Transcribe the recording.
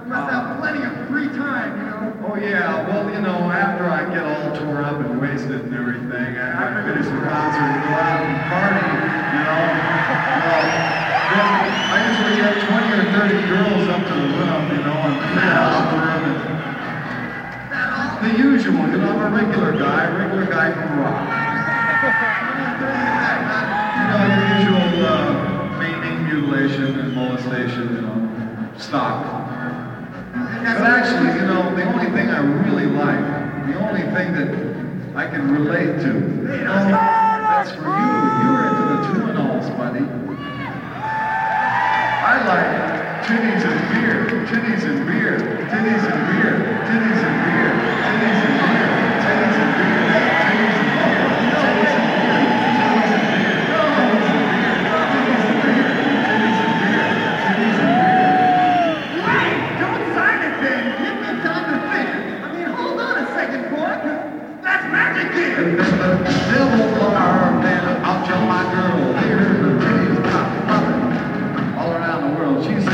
must have plenty of free time, you know? Oh yeah, well, you know, after I get all tore up and wasted and everything, I finish the concert and go out and party, you know? Then I usually get 20 or 30 girls up to the room, you know, and clean out the room. The usual, you know, I'm a regular guy from rock. You know, the usual maiming, mutilation, and molestation, you know, stock. But actually, you know, the only thing I really like, the only thing that I can relate to, you know, that's for you. You're into the two-and-alls, buddy. I like titties and beer, titties and